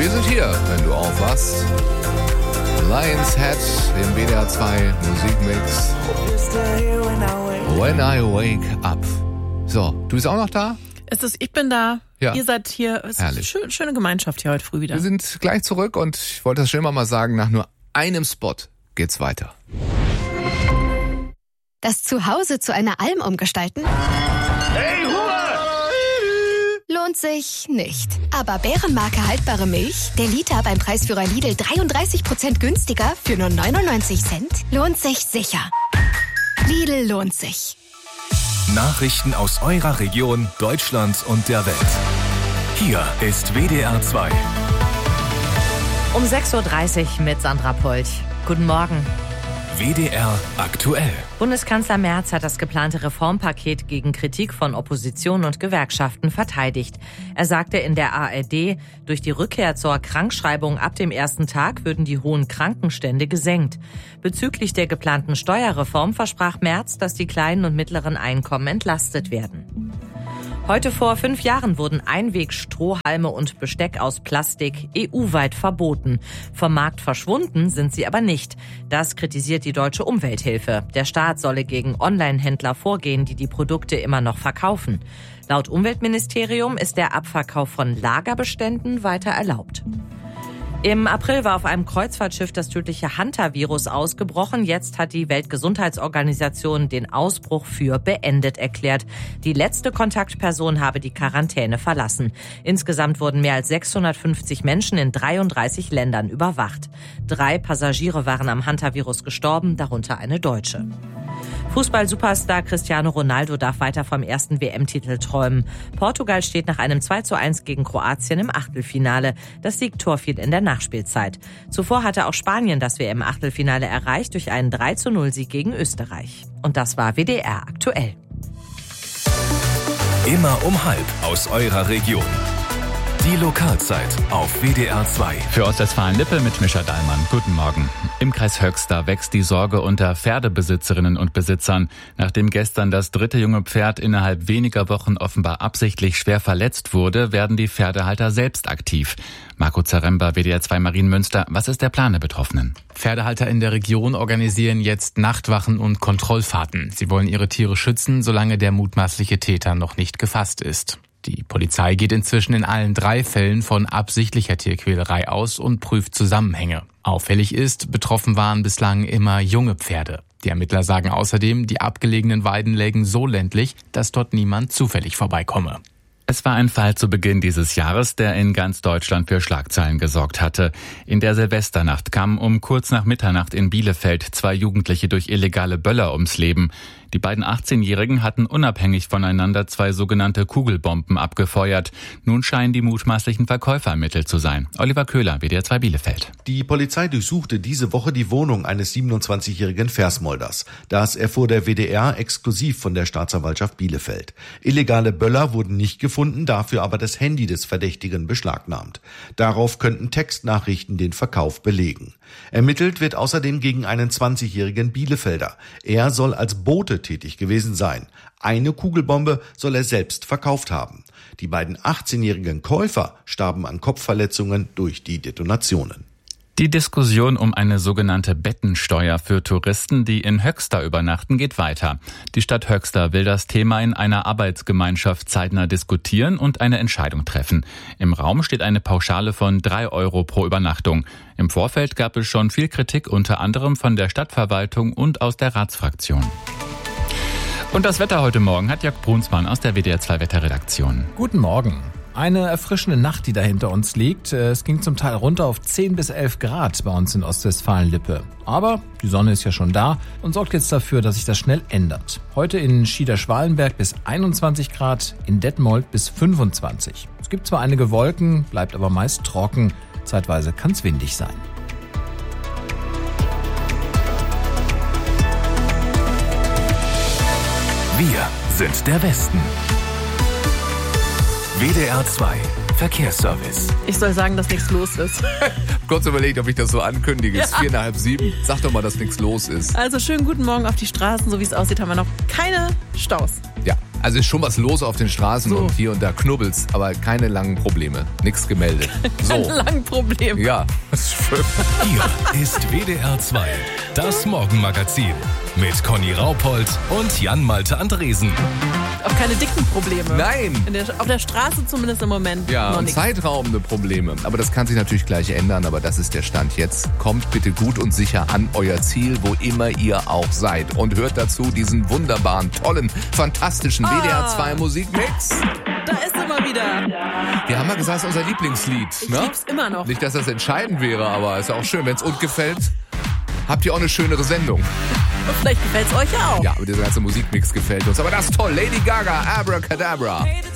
wir sind hier, wenn du aufwachst. Lion's Head im WDR 2 Musikmix. When I Wake Up. So, du bist auch noch da? Ich bin da. Ja. Ihr seid hier. Es ist eine schöne Gemeinschaft hier heute früh wieder. Wir sind gleich zurück und ich wollte das schon immer mal sagen, nach nur einem Spot geht's weiter. Das Zuhause zu einer Alm umgestalten? Hey, Ruhe! Lohnt sich nicht. Aber Bärenmarke haltbare Milch, der Liter beim Preisführer Lidl 33% günstiger für nur 99 Cent, lohnt sich sicher. Lidl lohnt sich. Nachrichten aus eurer Region, Deutschland und der Welt. Hier ist WDR 2. Um 6.30 Uhr mit Sandra Polt. Guten Morgen. WDR aktuell. Bundeskanzler Merz hat das geplante Reformpaket gegen Kritik von Opposition und Gewerkschaften verteidigt. Er sagte in der ARD, durch die Rückkehr zur Krankschreibung ab dem ersten Tag würden die hohen Krankenstände gesenkt. Bezüglich der geplanten Steuerreform versprach Merz, dass die kleinen und mittleren Einkommen entlastet werden. Heute vor 5 Jahren wurden Einwegstrohhalme und Besteck aus Plastik EU-weit verboten. Vom Markt verschwunden sind sie aber nicht. Das kritisiert die Deutsche Umwelthilfe. Der Staat solle gegen Online-Händler vorgehen, die die Produkte immer noch verkaufen. Laut Umweltministerium ist der Abverkauf von Lagerbeständen weiter erlaubt. Im April war auf einem Kreuzfahrtschiff das tödliche Hantavirus ausgebrochen. Jetzt hat die Weltgesundheitsorganisation den Ausbruch für beendet erklärt. Die letzte Kontaktperson habe die Quarantäne verlassen. Insgesamt wurden mehr als 650 Menschen in 33 Ländern überwacht. 3 Passagiere waren am Hantavirus gestorben, darunter eine Deutsche. Fußball-Superstar Cristiano Ronaldo darf weiter vom ersten WM-Titel träumen. Portugal steht nach einem 2:1 gegen Kroatien im Achtelfinale. Das Siegtor fiel in der Nachspielzeit. Zuvor hatte auch Spanien das WM-Achtelfinale erreicht durch einen 3:0-Sieg gegen Österreich. Und das war WDR aktuell. Immer um halb aus eurer Region. Die Lokalzeit auf WDR 2. Für Ostwestfalen-Lippe mit Mischa Dahlmann. Guten Morgen. Im Kreis Höxter wächst die Sorge unter Pferdebesitzerinnen und Besitzern. Nachdem gestern das 3. junge Pferd innerhalb weniger Wochen offenbar absichtlich schwer verletzt wurde, werden die Pferdehalter selbst aktiv. Marco Zaremba, WDR 2 Marienmünster. Was ist der Plan der Betroffenen? Pferdehalter in der Region organisieren jetzt Nachtwachen und Kontrollfahrten. Sie wollen ihre Tiere schützen, solange der mutmaßliche Täter noch nicht gefasst ist. Die Polizei geht inzwischen in allen 3 Fällen von absichtlicher Tierquälerei aus und prüft Zusammenhänge. Auffällig ist, betroffen waren bislang immer junge Pferde. Die Ermittler sagen außerdem, die abgelegenen Weiden lägen so ländlich, dass dort niemand zufällig vorbeikomme. Es war ein Fall zu Beginn dieses Jahres, der in ganz Deutschland für Schlagzeilen gesorgt hatte. In der Silvesternacht kamen um kurz nach Mitternacht in Bielefeld 2 Jugendliche durch illegale Böller ums Leben. Die beiden 18-Jährigen hatten unabhängig voneinander 2 sogenannte Kugelbomben abgefeuert. Nun scheinen die mutmaßlichen Verkäufer ermittelt zu sein. Oliver Köhler, WDR 2 Bielefeld. Die Polizei durchsuchte diese Woche die Wohnung eines 27-jährigen Versmolders. Das erfuhr der WDR exklusiv von der Staatsanwaltschaft Bielefeld. Illegale Böller wurden nicht gefunden, dafür aber das Handy des Verdächtigen beschlagnahmt. Darauf könnten Textnachrichten den Verkauf belegen. Ermittelt wird außerdem gegen einen 20-jährigen Bielefelder. Er soll als Bote tätig gewesen sein. Eine Kugelbombe soll er selbst verkauft haben. Die beiden 18-jährigen Käufer starben an Kopfverletzungen durch die Detonationen. Die Diskussion um eine sogenannte Bettensteuer für Touristen, die in Höxter übernachten, geht weiter. Die Stadt Höxter will das Thema in einer Arbeitsgemeinschaft zeitnah diskutieren und eine Entscheidung treffen. Im Raum steht eine Pauschale von 3 € pro Übernachtung. Im Vorfeld gab es schon viel Kritik, unter anderem von der Stadtverwaltung und aus der Ratsfraktion. Und das Wetter heute Morgen hat Jörg Brunsmann aus der WDR 2 Wetterredaktion. Guten Morgen. Eine erfrischende Nacht, die da hinter uns liegt. Es ging zum Teil runter auf 10 bis 11 Grad bei uns in Ostwestfalen-Lippe. Aber die Sonne ist ja schon da und sorgt jetzt dafür, dass sich das schnell ändert. Heute in Schieder-Schwalenberg bis 21 Grad, in Detmold bis 25. Es gibt zwar einige Wolken, bleibt aber meist trocken. Zeitweise kann es windig sein. Wir sind der Westen. WDR 2 Verkehrsservice. Ich soll sagen, dass nichts los ist. Kurz überlegt, ob ich das so ankündige. Es ist 6:45. Sag doch mal, dass nichts los ist. Also schönen guten Morgen auf die Straßen. So wie es aussieht, haben wir noch keine Staus. Ja, Also ist schon was los auf den Straßen So. und hier und da knubbelt's, aber keine langen Probleme. Nichts gemeldet. Kein So. langen Problem. Ja, das ist schön. Hier ist WDR 2, das Morgenmagazin mit Conny Raupold und Jan-Malte Andresen. Auch keine dicken Probleme. Nein. Auf der Straße zumindest im Moment Ja, noch und nichts. zeitraubende Probleme. Aber das kann sich natürlich gleich ändern, aber das ist der Stand jetzt. Kommt bitte gut und sicher an euer Ziel, wo immer ihr auch seid. Und hört dazu diesen wunderbaren, tollen, fantastischen WDR 2 Musikmix. Da ist immer wieder. Wir haben mal gesagt, es ist unser Lieblingslied. Ich Ne? lieb's immer noch. Nicht, dass das entscheidend wäre, aber ist ja auch schön. Wenn es uns gefällt, habt ihr auch eine schönere Sendung. Und vielleicht gefällt's euch ja auch. Ja, aber dieser ganze Musikmix gefällt uns. Aber das ist toll. Lady Gaga, Abracadabra. Made it